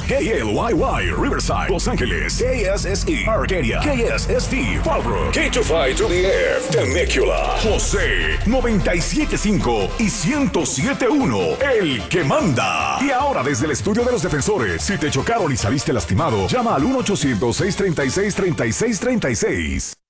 KLYY, Riverside, Los Ángeles. KSSE, Arcadia. KSST, Fallbrook. K252 to the F, Temecula. José, 97.5 y 107.1, el que manda. Y ahora desde el estudio de los defensores, si te chocaron y saliste lastimado, llama al 1-800-636-3636.